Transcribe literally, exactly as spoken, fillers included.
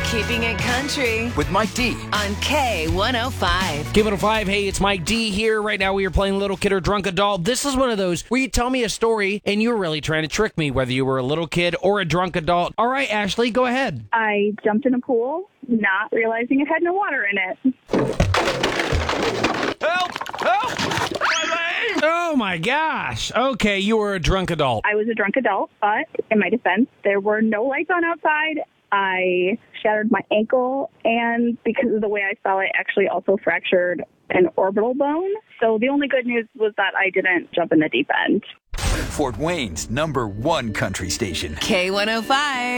Keeping it country with Mike D. on K one oh five. K one oh five, hey, it's Mike D here. Right now we are playing Little Kid or Drunk Adult. This is one of those where you tell me a story and you're really trying to trick me, whether you were a little kid or a drunk adult. All right, Ashley, go ahead. I jumped in a pool, not realizing it had no water in it. Help! Help! Oh my gosh. Okay, you were a drunk adult. I was a drunk adult, but in my defense, there were no lights on outside. I shattered my ankle, and because of the way I fell, I actually also fractured an orbital bone. So the only good news was that I didn't jump in the deep end. Fort Wayne's number one country station. K one oh five.